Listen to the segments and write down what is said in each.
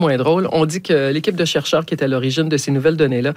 moins drôle. On dit que l'équipe de chercheurs qui est à l'origine de ces nouvelles données-là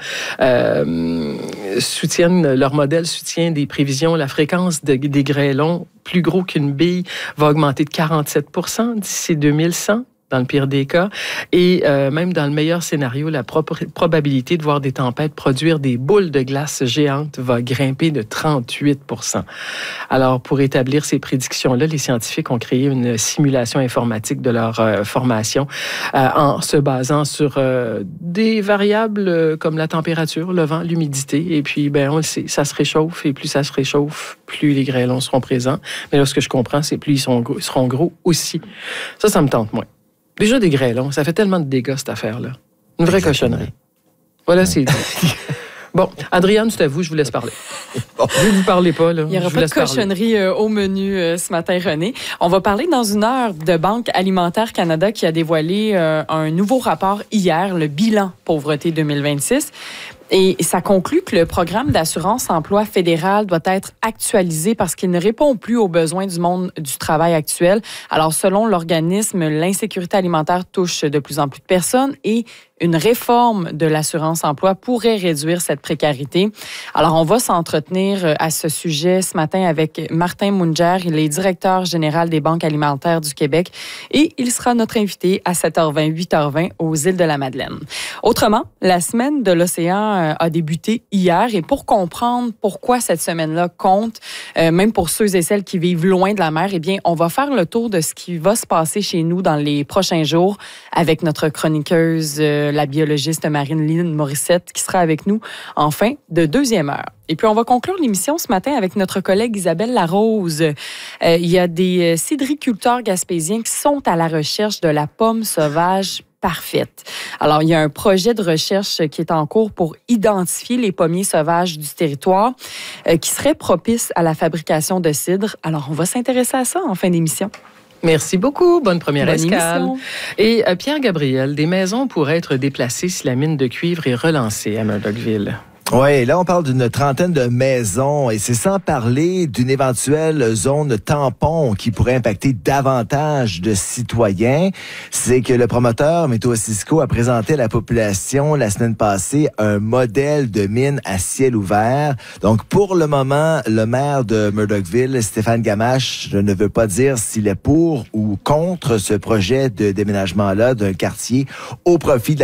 leur modèle soutient des prévisions. La fréquence des grêlons plus gros qu'une bille va augmenter de 47 % d'ici 2100. Dans le pire des cas. Et même dans le meilleur scénario, la probabilité de voir des tempêtes produire des boules de glace géantes va grimper de 38 %. Alors, pour établir ces prédictions-là, les scientifiques ont créé une simulation informatique de leur formation en se basant sur des variables comme la température, le vent, l'humidité. Et puis, on le sait, ça se réchauffe. Et plus ça se réchauffe, plus les grêlons seront présents. Mais là, ce que je comprends, c'est plus ils seront gros aussi. Ça me tente moins. Déjà des grêlons, ça fait tellement de dégâts, cette affaire-là. Une vraie cochonnerie. Voilà, c'est dit. Bon, Adrienne, c'est à vous, je vous laisse parler. Bon, vous ne parlez pas, là. Il n'y aura pas de cochonnerie au menu ce matin, René. On va parler dans une heure de Banque Alimentaire Canada qui a dévoilé un nouveau rapport hier, le bilan pauvreté 2026. Et ça conclut que le programme d'assurance-emploi fédéral doit être actualisé parce qu'il ne répond plus aux besoins du monde du travail actuel. Alors, selon l'organisme, l'insécurité alimentaire touche de plus en plus de personnes et une réforme de l'assurance-emploi pourrait réduire cette précarité. Alors, on va s'entretenir à ce sujet ce matin avec Martin Munger. Il est directeur général des banques alimentaires du Québec et il sera notre invité à 7h20, 8h20 aux îles de la Madeleine. Autrement, la semaine de l'océan a débuté hier et pour comprendre pourquoi cette semaine-là compte, même pour ceux et celles qui vivent loin de la mer, eh bien, on va faire le tour de ce qui va se passer chez nous dans les prochains jours avec notre chroniqueuse, la biologiste Marilyn Morissette, qui sera avec nous en fin de deuxième heure. Et puis, on va conclure l'émission ce matin avec notre collègue Isabelle Larose. Il y a des cidriculteurs gaspésiens qui sont à la recherche de la pomme sauvage parfaite. Alors, il y a un projet de recherche qui est en cours pour identifier les pommiers sauvages du territoire qui seraient propices à la fabrication de cidre. Alors, on va s'intéresser à ça en fin d'émission. Merci beaucoup. Bonne première escale. Émission. Et Pierre Gabriel, des maisons pourraient être déplacées si la mine de cuivre est relancée à Murdochville. Oui, là, on parle d'une trentaine de maisons et c'est sans parler d'une éventuelle zone tampon qui pourrait impacter davantage de citoyens. C'est que le promoteur Météo Cisco a présenté à la population la semaine passée un modèle de mine à ciel ouvert. Donc, pour le moment, le maire de Murdochville, Stéphane Gamache, je ne veux pas dire s'il est pour ou contre ce projet de déménagement-là d'un quartier au profit de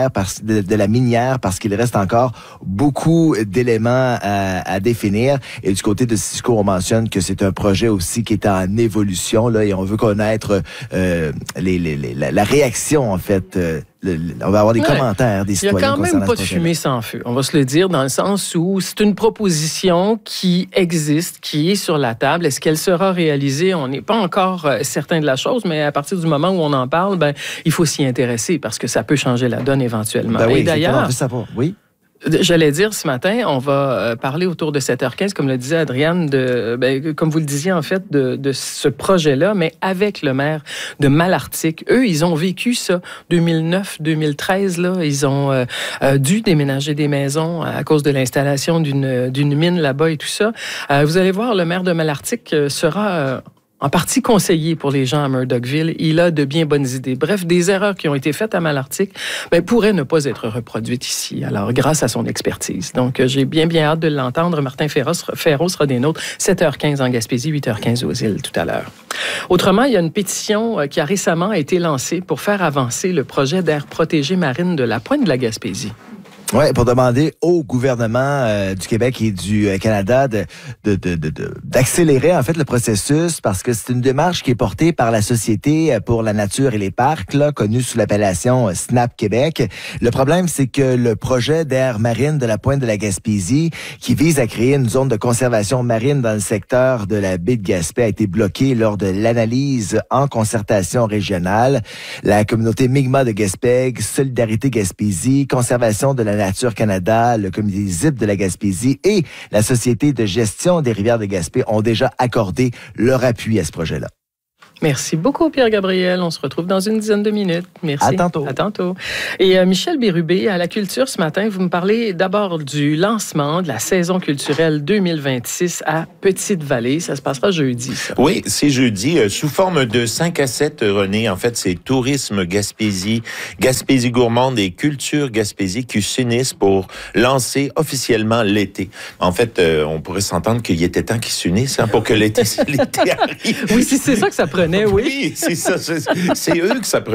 la minière parce qu'il reste encore beaucoup d'éléments à définir. Et du côté de Cisco, on mentionne que c'est un projet aussi qui est en évolution là, et on veut connaître la réaction, en fait. On va avoir des commentaires des citoyens. Il n'y a quand même pas de fumée sans feu, on va se le dire, dans le sens où c'est une proposition qui existe, qui est sur la table. Est-ce qu'elle sera réalisée? On n'est pas encore certain de la chose, mais à partir du moment où on en parle, il faut s'y intéresser parce que ça peut changer la donne éventuellement. Oui, et d'ailleurs, oui. J'allais dire ce matin, on va parler autour de 7h15, comme le disait Adrienne, comme vous le disiez en fait, de ce projet-là, mais avec le maire de Malartic. Eux, ils ont vécu ça 2009-2013. Là, ils ont dû déménager des maisons à cause de l'installation d'une mine là-bas et tout ça. Vous allez voir, le maire de Malartic sera en partie conseiller pour les gens à Murdochville. Il a de bien bonnes idées. Bref, des erreurs qui ont été faites à Malartic pourraient ne pas être reproduites ici. Alors, grâce à son expertise. Donc, j'ai bien hâte de l'entendre. Martin Ferraud sera des nôtres. 7h15 en Gaspésie, 8h15 aux îles tout à l'heure. Autrement, il y a une pétition qui a récemment été lancée pour faire avancer le projet d'aire protégée marine de la Pointe de la Gaspésie. Oui, pour demander au gouvernement du Québec et du Canada d'accélérer en fait le processus parce que c'est une démarche qui est portée par la Société pour la nature et les parcs, là, connue sous l'appellation SNAP Québec. Le problème, c'est que le projet d'aire marine de la Pointe de la Gaspésie, qui vise à créer une zone de conservation marine dans le secteur de la baie de Gaspé, a été bloqué lors de l'analyse en concertation régionale. La communauté Mi'kmaq de Gaspé, Solidarité Gaspésie, Conservation de la Nature Canada, le comité ZIP de la Gaspésie et la Société de gestion des rivières de Gaspé ont déjà accordé leur appui à ce projet-là. Merci beaucoup, Pierre-Gabriel. On se retrouve dans une dizaine de minutes. Merci. À tantôt. À tantôt. Et Michel Bérubé, à la Culture ce matin, vous me parlez d'abord du lancement de la saison culturelle 2026 à Petite-Vallée. Ça se passera jeudi, ça. Oui, c'est jeudi, sous forme de 5 à 7, René. En fait, c'est Tourisme Gaspésie, Gaspésie gourmande et Culture Gaspésie qui s'unissent pour lancer officiellement l'été. En fait, on pourrait s'entendre qu'il était temps qu'ils s'unissent pour que l'été arrive. Oui, c'est ça que ça prenait, oui. Oui, c'est ça. C'est eux que ça prenait.